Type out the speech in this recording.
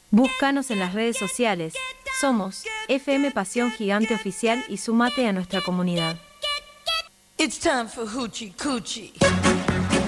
Búscanos en las redes sociales. Somos FM Pasión Gigante Oficial y sumate a nuestra comunidad. It's time for Hoochie Coochie.